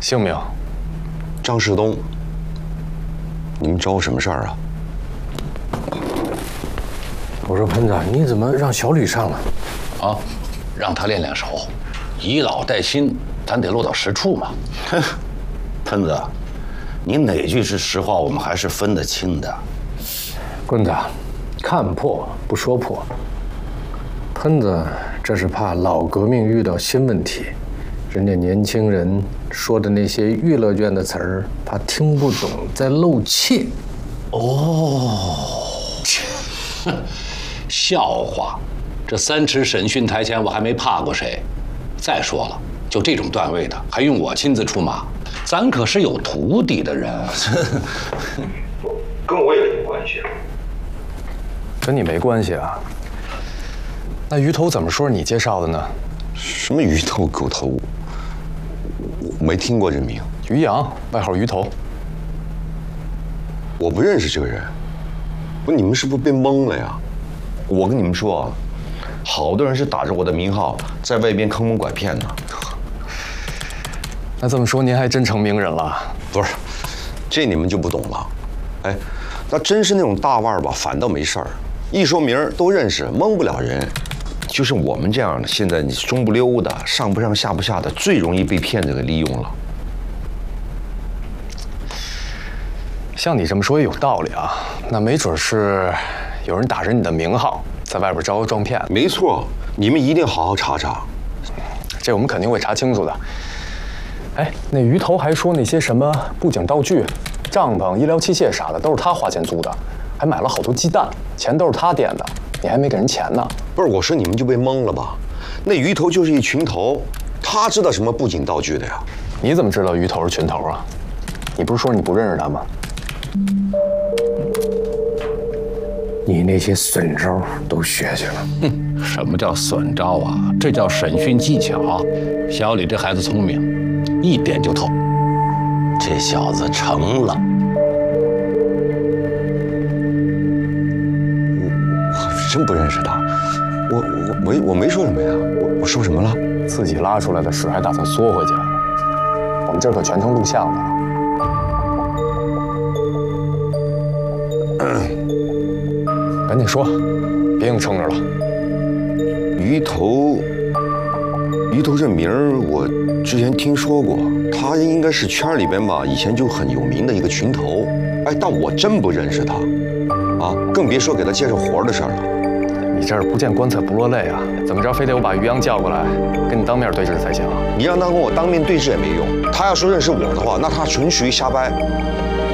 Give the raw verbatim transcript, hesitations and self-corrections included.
姓名？ 张世东。你们找我什么事儿啊？ 我说喷子，你怎么让小吕上了？ 啊，让他练练手，以老带新，咱得落到实处嘛。 哼，喷子，你哪句是实话，我们还是分得清的。 棍子，看破不说破。喷子这是怕老革命遇到新问题，人家年轻人说的那些娱乐圈的词儿，他听不懂，在露怯。 哦，笑话！这三尺审讯台前，我还没怕过谁。再说了，就这种段位的，还用我亲自出马？咱可是有徒弟的人。 跟我有什么关系啊？ 跟你没关系啊。那鱼头怎么说是你介绍的呢？ 什么鱼头狗头？我没听过这名。 于洋，外号鱼头。 我不认识这个人。不，你们是不是被蒙了呀？我跟你们说啊，好多人是打着我的名号在外边坑蒙拐骗呢。 那这么说，您还真成名人了？ 不是，这你们就不懂了。哎，那真是那种大腕儿吧，反倒没事儿。一说名儿都认识，蒙不了人。就是我们这样的，现在你中不溜的、上不上下不下的，最容易被骗子给利用了。 像你这么说也有道理啊，那没准是有人打着你的名号，在外边招摇撞骗。 没错，你们一定好好查查， 这我们肯定会查清楚的。哎，那鱼头还说那些什么布景道具、帐篷、医疗器械啥的，都是他花钱租的，还买了好多鸡蛋，钱都是他垫的，你还没给人钱呢。 不是，我说你们就被蒙了吧？那鱼头就是一群头，他知道什么布景道具的呀？ 你怎么知道鱼头是群头啊？你不是说你不认识他吗？ 你那些损招都学去了。 哼，什么叫损招啊？这叫审讯技巧。小李这孩子聪明，一点就透。 这小子成了。 我我真不认识他，我我没我没说什么呀，我我说什么了？ 自己拉出来的屎还打算缩回去？我们这可全程录像的。赶紧说，别硬撑着了。 鱼头，鱼头这名儿我之前听说过，他应该是圈里边吧，以前就很有名的一个群头。哎，但我真不认识他，啊，更别说给他介绍活的事儿了。 你这是不见棺材不落泪啊？怎么着，非得我把于洋叫过来跟你当面对质才行？ 你让他跟我当面对质也没用，他要说认识我的话，那他纯属于瞎掰。